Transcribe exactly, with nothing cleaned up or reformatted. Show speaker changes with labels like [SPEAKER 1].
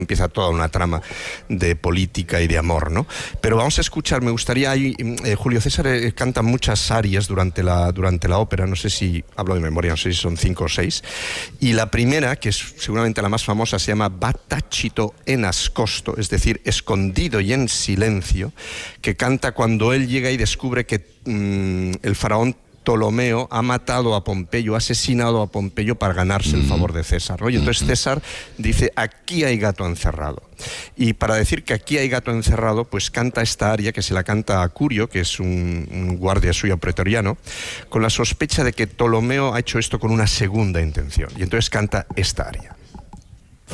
[SPEAKER 1] empieza toda una trama de política y de amor, ¿no? Pero vamos a escuchar, me gustaría, ahí, eh, Julio César eh, canta muchas arias durante la, durante la ópera, no sé si, hablo de memoria, no sé si son cinco o seis, y la primera, que es seguramente la más famosa, se llama Va tacito e nascosto, es decir, escondido y en silencio, que canta cuando él llega y descubre que mmm, el faraón Ptolomeo ha matado a Pompeyo, ha asesinado a Pompeyo para ganarse el favor de César, ¿no? Y entonces César dice, aquí hay gato encerrado. Y para decir que aquí hay gato encerrado, pues canta esta aria, que se la canta a Curio, que es un, un guardia suyo pretoriano, con la sospecha de que Ptolomeo ha hecho esto con una segunda intención. Y entonces canta esta aria.